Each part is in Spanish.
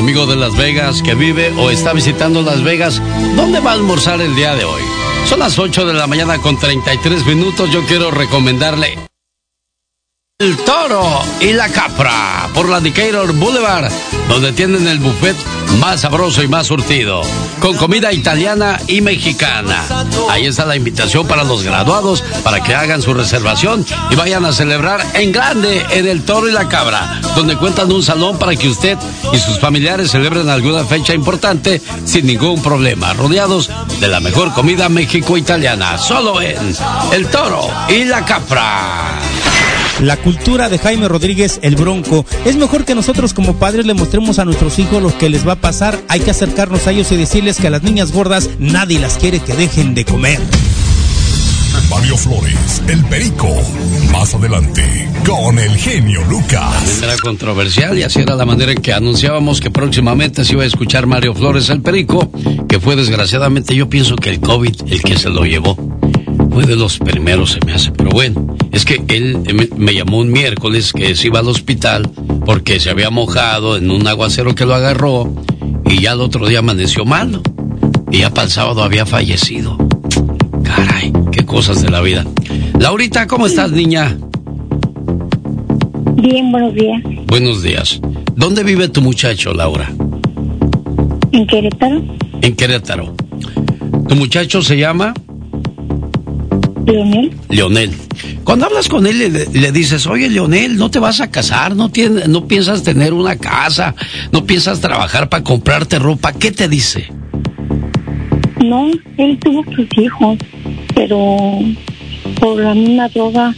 amigo de Las Vegas que vive o está visitando Las Vegas, ¿dónde va a almorzar el día de hoy? Son las 8 de la mañana con 33 minutos. Yo quiero recomendarle El Toro y la Capra por la Decatur Boulevard, donde tienen el buffet más sabroso y más surtido, con comida italiana y mexicana. Ahí está la invitación para los graduados para que hagan su reservación y vayan a celebrar en grande en El Toro y la Cabra, donde cuentan un salón para que usted y sus familiares celebren alguna fecha importante sin ningún problema, rodeados de la mejor comida mexico-italiana, solo en El Toro y la Capra. La cultura de Jaime Rodríguez, el Bronco. Es mejor que nosotros como padres le mostremos a nuestros hijos lo que les va a pasar. Hay que acercarnos a ellos y decirles que a las niñas gordas nadie las quiere que dejen de comer. Mario Flores, el Perico. Más adelante, con el genio Lucas. Era controversial y así era la manera en que anunciábamos que próximamente se iba a escuchar Mario Flores, el Perico, que fue desgraciadamente, yo pienso que el COVID el que se lo llevó. Fue de los primeros, se me hace, pero bueno, es que él me llamó un miércoles que se iba al hospital porque se había mojado en un aguacero que lo agarró y ya el otro día amaneció malo y ya para el sábado había fallecido. Caray, qué cosas de la vida. Laurita, ¿cómo estás, niña? Bien, buenos días. Buenos días. ¿Dónde vive tu muchacho, Laura? ¿En Querétaro? En Querétaro. ¿Tu muchacho se llama? Leonel. Leonel. Cuando hablas con él le dices, oye, Leonel, no te vas a casar, no piensas tener una casa, no piensas trabajar para comprarte ropa, ¿qué te dice? No, él tuvo sus hijos, pero por la misma droga.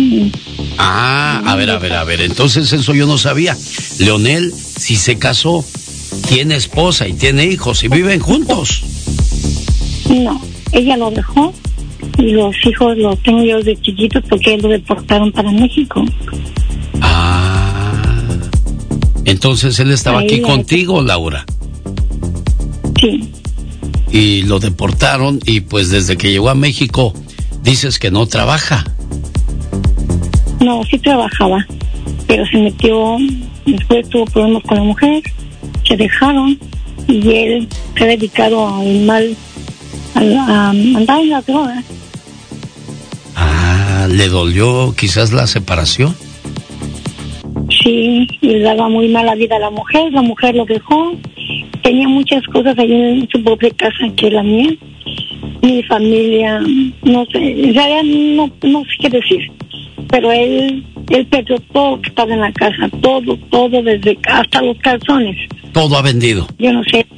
A ver, entonces eso yo no sabía. Leonel, si se casó, tiene esposa y tiene hijos y viven juntos. No, ella lo dejó. Y los hijos los tengo yo de chiquitos porque lo deportaron para México. Entonces él estaba ahí aquí contigo, Laura. Sí. Y lo deportaron y pues desde que llegó a México dices que no trabaja. No, sí trabajaba, pero se metió, después tuvo problemas con la mujer, se dejaron y él se ha dedicado al mal, a andar en las drogas. ¿Le dolió quizás la separación? Sí, le daba muy mala vida a la mujer lo dejó, tenía muchas cosas ahí en su propia casa que es la mía, mi familia, no sé, en realidad no sé qué decir, pero él perdió todo lo que estaba en la casa, todo, desde hasta los calzones. Todo ha vendido. Yo no sé,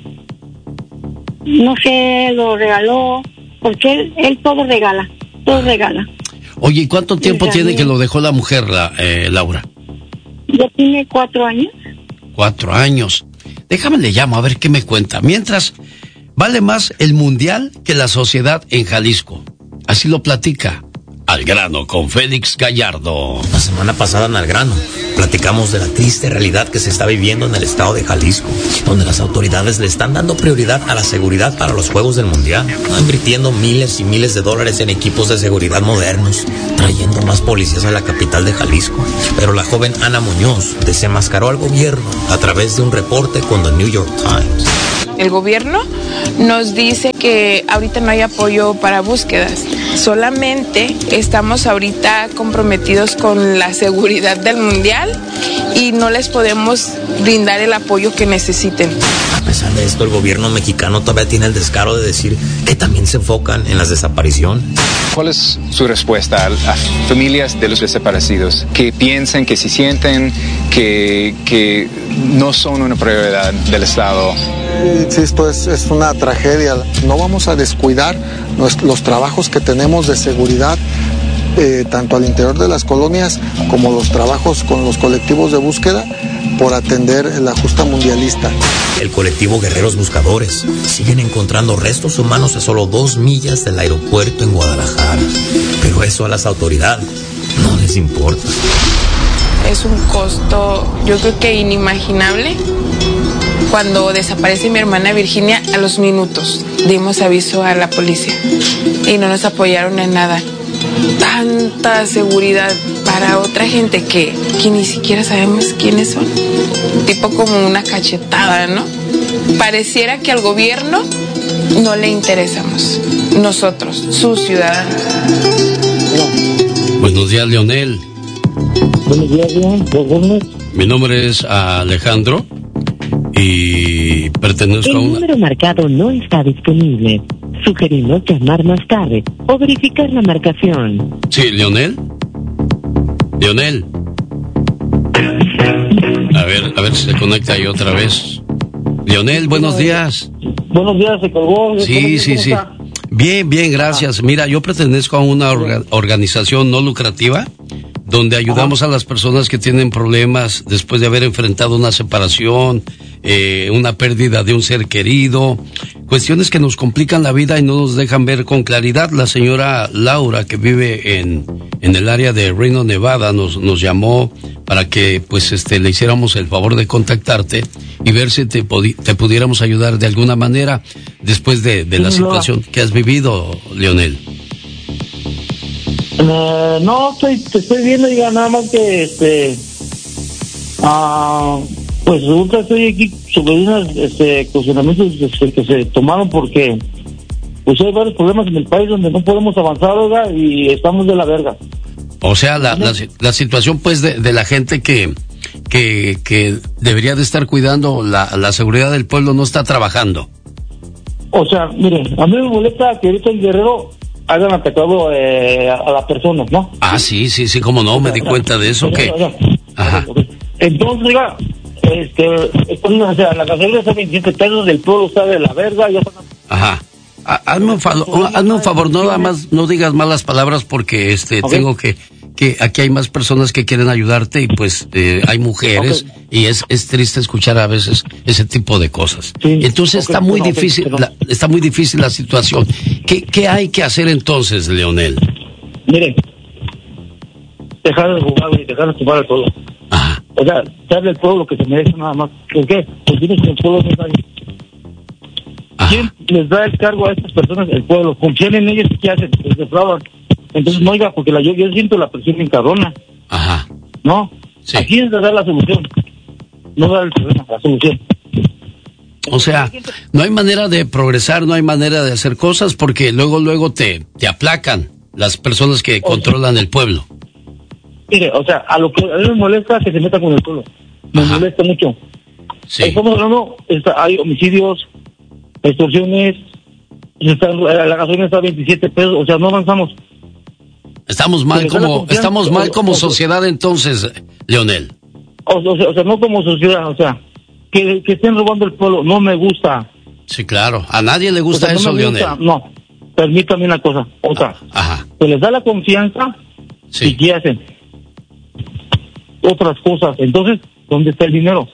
lo regaló, porque él todo regala. Oye, ¿y cuánto tiempo tiene que lo dejó la mujer, Laura? Ya tiene 4 años. 4 años. Déjame le llamo a ver qué me cuenta. Mientras, vale más el mundial que la sociedad en Jalisco. Así lo platica Al Grano con Félix Gallardo. La semana pasada en Al Grano platicamos de la triste realidad que se está viviendo en el estado de Jalisco, donde las autoridades le están dando prioridad a la seguridad para los Juegos del Mundial, invirtiendo miles y miles de dólares en equipos de seguridad modernos, trayendo más policías a la capital de Jalisco. Pero la joven Ana Muñoz desenmascaró al gobierno a través de un reporte con The New York Times. El gobierno nos dice que ahorita no hay apoyo para búsquedas. Solamente estamos ahorita comprometidos con la seguridad del mundial y no les podemos brindar el apoyo que necesiten. A pesar de esto, el gobierno mexicano todavía tiene el descaro de decir que también se enfocan en las desapariciones. ¿Cuál es su respuesta a familias de los desaparecidos que piensan, que se sienten que no son una prioridad del Estado? Insisto, es una tragedia. No vamos a descuidar los trabajos que tenemos de seguridad, tanto al interior de las colonias como los trabajos con los colectivos de búsqueda por atender la justa mundialista. El colectivo Guerreros Buscadores siguen encontrando restos humanos a solo 2 millas del aeropuerto en Guadalajara, pero eso a las autoridades no les importa. Es un costo, yo creo que inimaginable. Cuando desaparece mi hermana Virginia, a los minutos dimos aviso a la policía y no nos apoyaron en nada. Tanta seguridad para otra gente que ni siquiera sabemos quiénes son. Tipo como una cachetada, ¿no? Pareciera que al gobierno no le interesamos. Nosotros, sus ciudadanos. Buenos días, Leonel. Buenos días, Leonel. Mi nombre es Alejandro y pertenezco a una... El número marcado no está disponible. Sugerimos llamar más tarde o verificar la marcación. Sí, Leonel. Leonel. A ver si se conecta ahí otra vez. Leonel, buenos días. Buenos días, se colgó. Sí. Bien, gracias. Mira, yo pertenezco a una organización no lucrativa donde ayudamos a las personas que tienen problemas después de haber enfrentado una separación, una pérdida de un ser querido, cuestiones que nos complican la vida y no nos dejan ver con claridad. La señora Laura, que vive en el área de Reno, Nevada, nos llamó para que le hiciéramos el favor de contactarte y ver si te pudiéramos ayudar de alguna manera después de la situación que has vivido, Leonel. No, te estoy viendo, diga, nada más que pues resulta estoy aquí sobre unos cuestionamientos que se tomaron porque pues hay varios problemas en el país donde no podemos avanzar, oiga, y estamos de la verga. O sea, la situación pues de la gente que debería de estar cuidando la seguridad del pueblo no está trabajando. O sea, mire, a mí me molesta que ahorita en Guerrero hayan atacado a las personas, ¿no? Ah, sí, cómo no, me di cuenta de eso. Ajá. Entonces, oiga, o sea, la gasolina está 27 pesos, del pueblo está de la verga. Ajá. Hazme un favor, no nada más, no digas malas palabras porque okay. Tengo que aquí hay más personas que quieren ayudarte y pues hay mujeres y es triste escuchar a veces ese tipo de cosas. Sí. Entonces está muy difícil la situación. ¿Qué hay que hacer entonces, Leonel? Mire, dejar de jugar y dejar de tomar el pueblo. Ajá. O sea, darle al pueblo lo que se merece nada más. ¿Por qué? Porque el pueblo no está ahí. ¿Quién les da el cargo a estas personas? El pueblo. Confían en ellos y ¿qué hacen? Les defraudan. Entonces, no, oiga, porque yo siento la presión en cabrona. Ajá. ¿No? Sí. ¿A quién les da la solución? No da el problema, la solución. O sea, no hay manera de progresar, no hay manera de hacer cosas porque luego te aplacan las personas que controlan el pueblo. Mire, o sea, a mí me molesta que se metan con el pueblo. Me molesta mucho. Sí. Estamos hablando, hay homicidios, extorsiones, la gasolina está a 27 pesos, o sea, no avanzamos. Estamos mal como sociedad entonces, Leonel. O sea, no como sociedad, o sea, que estén robando el pueblo, no me gusta. Sí, claro, a nadie le gusta eso, Leonel. No, permítame una cosa, o sea, se les da la confianza y ¿qué hacen? Otras cosas, entonces, ¿dónde está el dinero?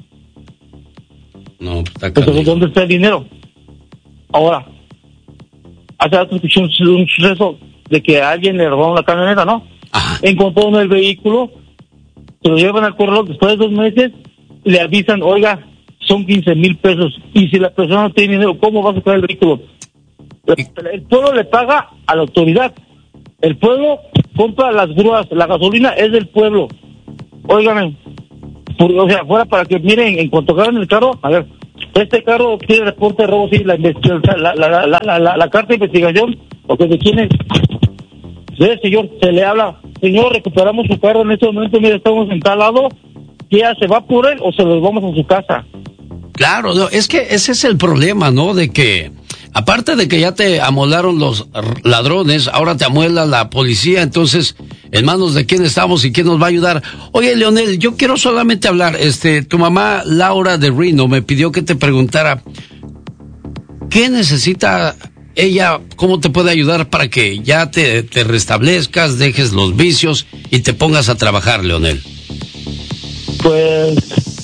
No, está claro. Entonces, ¿dónde está el dinero? Ahora, hace rato escuché un suceso de que a alguien le robaron la camioneta, ¿no? Ajá. Encontró el vehículo, se lo llevan al correo, después de 2 meses, le avisan, oiga, son 15,000 pesos, y si la persona no tiene dinero, ¿cómo va a sacar el vehículo? El pueblo le paga a la autoridad, el pueblo compra las grúas, la gasolina es del pueblo. Óigame, o sea, fuera para que miren, en cuanto agarran el carro, a ver, este carro tiene reporte de robo, sí, la carta de investigación, porque de quién es. Sí, señor, se le habla, señor, recuperamos su carro en este momento, mire, estamos en tal lado, ¿qué hace? ¿Va por él o se los vamos a su casa? Claro, no, es que ese es el problema, ¿no? De que, aparte de que ya te amolaron los ladrones, ahora te amuela la policía, entonces, ¿en manos de quién estamos y quién nos va a ayudar? Oye, Leonel, yo quiero solamente hablar, tu mamá Laura de Reno me pidió que te preguntara, ¿qué necesita ella, cómo te puede ayudar para que ya te restablezcas, dejes los vicios y te pongas a trabajar, Leonel? Pues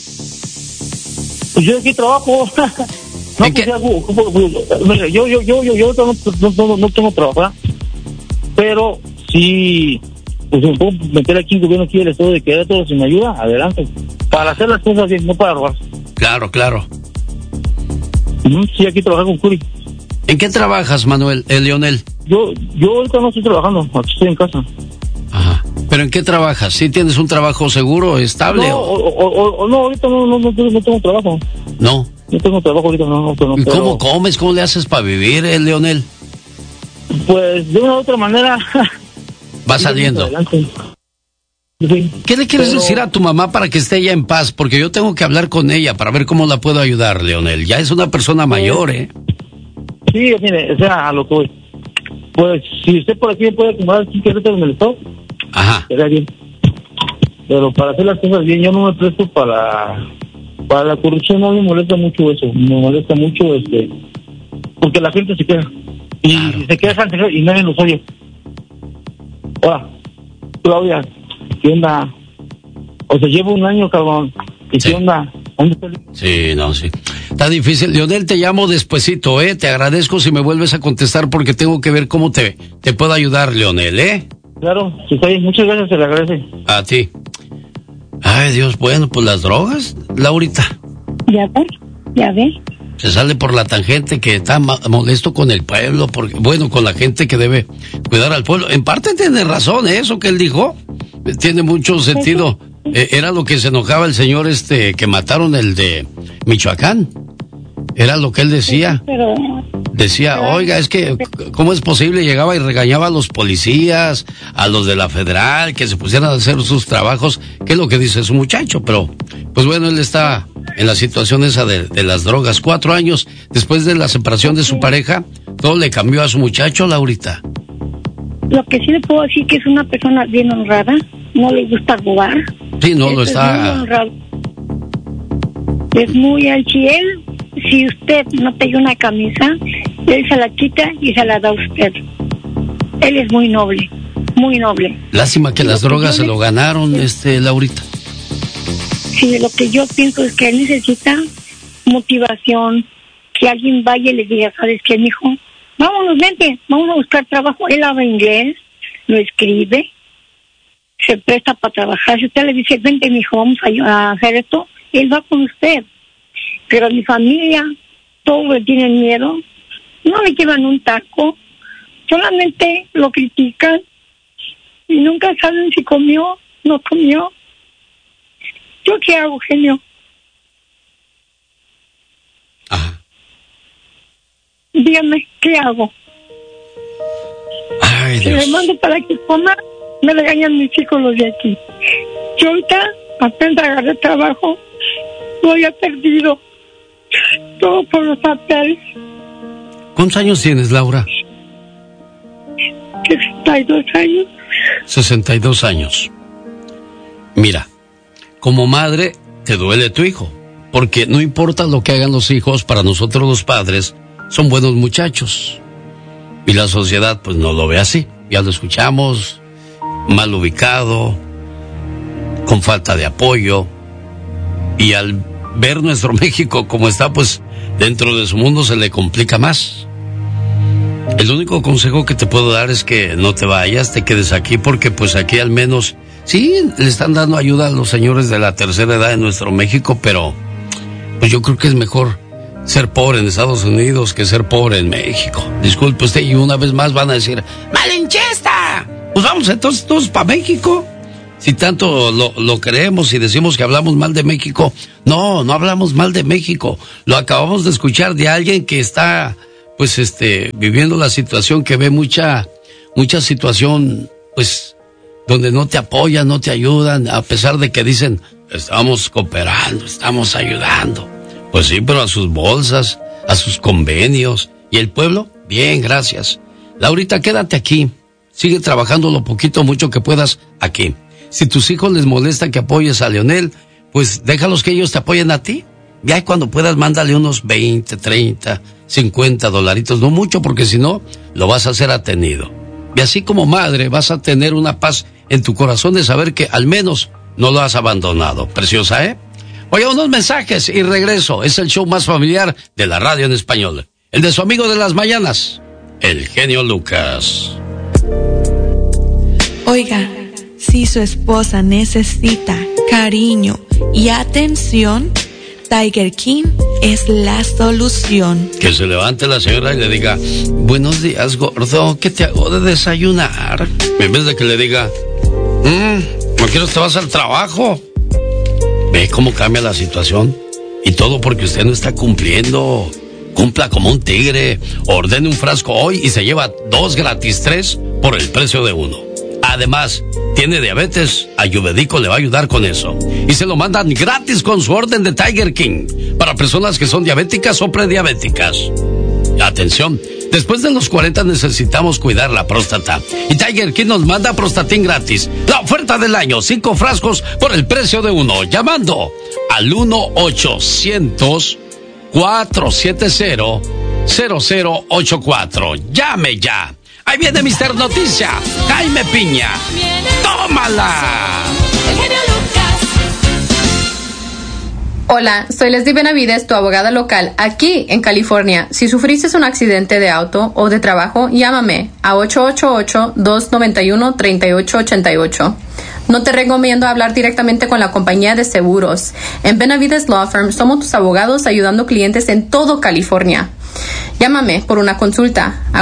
yo aquí trabajo. No, pues yo no tengo trabajo, pero sí, pues me puedo meter aquí en gobierno aquí del estado de Querétaro, si me ayuda, adelante, para hacer las cosas bien, no para robar. Claro. Sí, aquí trabajo con Curi. ¿En qué trabajas, Leonel? Yo ahorita no estoy trabajando, aquí estoy en casa. Ajá. ¿Pero en qué trabajas? ¿Sí tienes un trabajo seguro, estable? No, ahorita no tengo trabajo. ¿No? No tengo trabajo ahorita, no. ¿Y cómo comes? ¿Cómo le haces para vivir, Leonel? Pues de una u otra manera. Va saliendo. Sí. ¿Qué le quieres decir a tu mamá para que esté ella en paz? Porque yo tengo que hablar con ella para ver cómo la puedo ayudar, Leonel. Ya es una persona mayor, ¿eh? Sí, mire, o sea, a lo que voy. Pues, si usted por aquí me puede acomodar 5 veces en el estado, sería bien. Pero para hacer las cosas bien, yo no me presto para la corrupción. No me molesta mucho eso. Me molesta mucho, porque la gente se queda. Y se quejan y nadie los oye. Hola, Claudia, ¿qué onda? O se lleva un año, cabrón. ¿Y qué onda? ¿Dónde está el... Sí. Está difícil. Leonel, te llamo despuesito, ¿eh? Te agradezco si me vuelves a contestar porque tengo que ver cómo te puedo ayudar, Leonel, ¿eh? Claro, si está bien. Muchas gracias, se le agradece. A ti. Ay, Dios, bueno, pues las drogas, Laurita. Ya ves. Se sale por la tangente que está molesto con el pueblo, con la gente que debe cuidar al pueblo. En parte tiene razón, eso que él dijo, tiene mucho sentido. Era lo que se enojaba el señor que mataron, el de Michoacán. Era lo que él decía. Decía, oiga, es que, ¿cómo es posible? Llegaba y regañaba a los policías, a los de la federal, que se pusieran a hacer sus trabajos, que es lo que dice su muchacho. Pero, pues bueno, él está en la situación esa de las drogas. 4 años después de la separación de su pareja, todo le cambió a su muchacho, Laurita. Lo que sí le puedo decir que es una persona bien honrada, no le gusta robar. Sí, no lo está. Es muy alchiel. Si usted no te dio una camisa, él se la quita y se la da a usted. Él es muy noble, muy noble. Lástima que las drogas se lo ganaron, Laurita. Sí, lo que yo pienso es que él necesita motivación, que alguien vaya y le diga, ¿sabes qué, mijo? Vámonos, vente, vamos a buscar trabajo. Él habla inglés, lo escribe, se presta para trabajar. Si usted le dice, vente, mijo, vamos a hacer esto, él va con usted. Pero mi familia, todos le tienen miedo, no le llevan un taco, solamente lo critican y nunca saben si comió, no comió. ¿Yo qué hago, genio? Ajá. Dígame, ¿qué hago? Ay, Dios. Si le mando para que coma, me regañan mis hijos los de aquí. Yo ahorita apenas agarré trabajo, lo había perdido. Todo por los papeles. ¿Cuántos años tienes, Laura? 62 años. 62 años. Mira, como madre te duele tu hijo, porque no importa lo que hagan los hijos, para nosotros los padres son buenos muchachos. Y la sociedad pues no lo ve así. Ya lo escuchamos, mal ubicado, con falta de apoyo. Y al ver nuestro México como está, pues dentro de su mundo se le complica más. El único consejo que te puedo dar es que no te vayas, te quedes aquí, porque pues aquí al menos sí le están dando ayuda a los señores de la tercera edad en nuestro México, pero pues yo creo que es mejor ser pobre en Estados Unidos que ser pobre en México. Disculpe usted, y una vez más van a decir, ¡malinchista! Pues vamos entonces todos para México. Si tanto lo creemos y decimos que hablamos mal de México, no hablamos mal de México. Lo acabamos de escuchar de alguien que está, pues, viviendo la situación, que ve mucha situación, pues, donde no te apoyan, no te ayudan, a pesar de que dicen, estamos cooperando, estamos ayudando. Pues sí, pero a sus bolsas, a sus convenios. ¿Y el pueblo? Bien, gracias. Laurita, quédate aquí. Sigue trabajando lo poquito o mucho que puedas aquí. Si tus hijos les molesta que apoyes a Leonel, pues déjalos que ellos te apoyen a ti. Ya cuando puedas, mándale unos 20, 30, 50 dolaritos, no mucho, porque si no, lo vas a hacer atenido. Y así como madre, vas a tener una paz en tu corazón de saber que al menos no lo has abandonado. Preciosa, ¿eh? Oye, unos mensajes y regreso. Es el show más familiar de la radio en español. El de su amigo de las mañanas, el genio Lucas. Oiga, si su esposa necesita cariño y atención, Tiger King es la solución. Que se levante la señora y le diga, buenos días, gordo, ¿qué te hago de desayunar? En vez de que le diga, ¿No quieres te vas al trabajo? Ve cómo cambia la situación. Y todo porque usted no está cumpliendo. Cumpla como un tigre. Ordene un frasco hoy y se lleva 2 gratis 3 por el precio de 1. Además, tiene diabetes, Ayurvédico le va a ayudar con eso. Y se lo mandan gratis con su orden de Tiger King para personas que son diabéticas o prediabéticas. Atención, después de los 40 necesitamos cuidar la próstata. Y Tiger King nos manda Prostatin gratis. La oferta del año, 5 frascos por el precio de 1. Llamando al 1-800-470-0084. Llame ya. Ahí viene Mr. Noticia, Jaime Piña. ¡Tómala! Hola, soy Leslie Benavides, tu abogada local, aquí en California. Si sufriste un accidente de auto o de trabajo, llámame a 888-291-3888. No te recomiendo hablar directamente con la compañía de seguros. En Benavides Law Firm somos tus abogados ayudando clientes en todo California. Llámame por una consulta a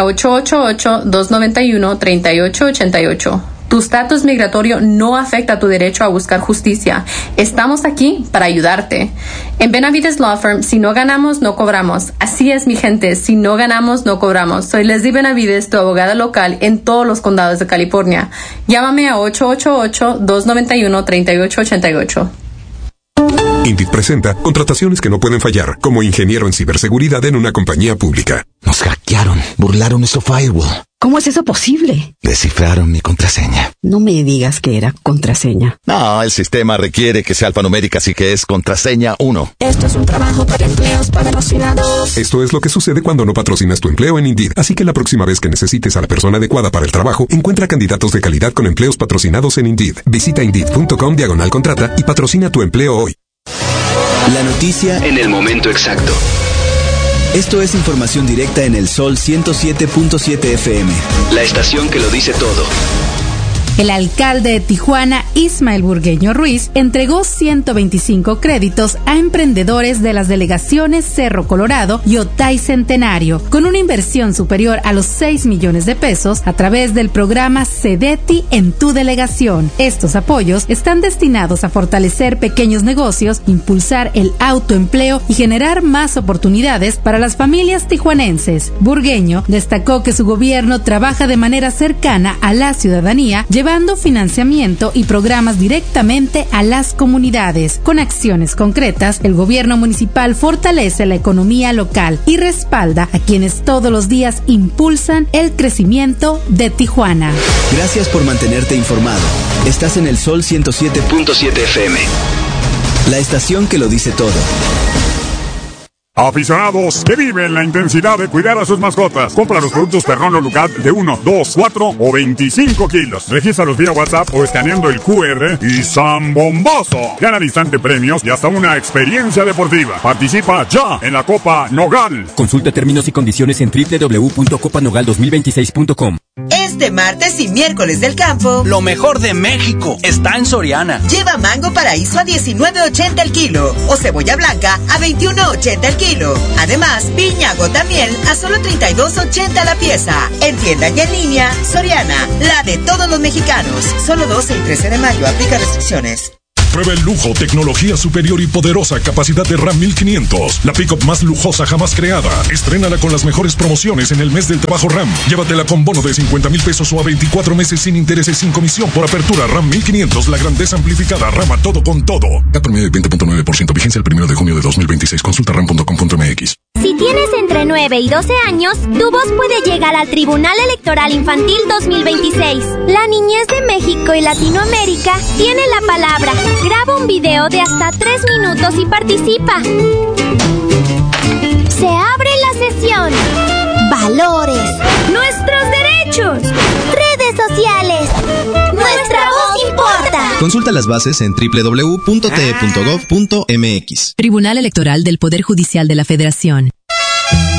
888-291-3888. Tu estatus migratorio no afecta tu derecho a buscar justicia. Estamos aquí para ayudarte. En Benavides Law Firm, si no ganamos, no cobramos. Así es, mi gente, si no ganamos, no cobramos. Soy Leslie Benavides, tu abogada local en todos los condados de California. Llámame a 888-291-3888. Indeed presenta contrataciones que no pueden fallar, como ingeniero en ciberseguridad en una compañía pública. Nos hackearon, burlaron nuestro firewall. ¿Cómo es eso posible? Descifraron mi contraseña. No me digas que era contraseña. No, el sistema requiere que sea alfanumérica, así que es contraseña 1. Esto es un trabajo para empleos patrocinados. Esto es lo que sucede cuando no patrocinas tu empleo en Indeed. Así que la próxima vez que necesites a la persona adecuada para el trabajo, encuentra candidatos de calidad con empleos patrocinados en Indeed. Visita Indeed.com/contrata y patrocina tu empleo hoy. La noticia en el momento exacto. Esto es información directa en el Sol 107.7 FM. La estación que lo dice todo. El alcalde de Tijuana, Ismael Burgueño Ruiz, entregó 125 créditos a emprendedores de las delegaciones Cerro Colorado y Otay Centenario, con una inversión superior a los 6 millones de pesos a través del programa CEDETI en tu delegación. Estos apoyos están destinados a fortalecer pequeños negocios, impulsar el autoempleo y generar más oportunidades para las familias tijuanenses. Burgueño destacó que su gobierno trabaja de manera cercana a la ciudadanía, llevando financiamiento y programas directamente a las comunidades. Con acciones concretas, el gobierno municipal fortalece la economía local y respalda a quienes todos los días impulsan el crecimiento de Tijuana. Gracias por mantenerte informado. Estás en el Sol 107.7 FM. La estación que lo dice todo. Aficionados que viven la intensidad de cuidar a sus mascotas. Compra los productos Perrón o Lucat de 1, 2, 4 o 25 kilos. Regístralos vía WhatsApp o escaneando el QR y ¡zambombazo! Gana al instante premios y hasta una experiencia deportiva. Participa ya en la Copa Nogal. Consulta términos y condiciones en www.copanogal2026.com. Este martes y miércoles del campo, lo mejor de México está en Soriana. Lleva mango paraíso a $19.80 el kilo o cebolla blanca a $21.80 el kilo. Además, piña gotamiel a solo $32.80 la pieza. En tienda y en línea, Soriana, la de todos los mexicanos. Solo 12 y 13 de mayo, aplica restricciones. Prueba el lujo, tecnología superior y poderosa capacidad de Ram 1500. La pick-up más lujosa jamás creada. Estrénala con las mejores promociones en el mes del trabajo Ram. Llévatela con bono de 50,000 pesos o a 24 meses sin intereses sin comisión por apertura. Ram 1500, la grandeza amplificada. Rama todo con todo. CAT promedio de 20.9%. Vigencia el 1 de junio de 2026. Consulta ram.com.mx. Si tienes entre 9 y 12 años, tu voz puede llegar al Tribunal Electoral Infantil 2026. La niñez de México y Latinoamérica tiene la palabra. Graba un video de hasta 3 minutos y participa. Se abre la sesión. Valores. Nuestros derechos. Redes sociales. Nuestra voz importa. Consulta las bases en www.te.gov.mx. Tribunal Electoral del Poder Judicial de la Federación.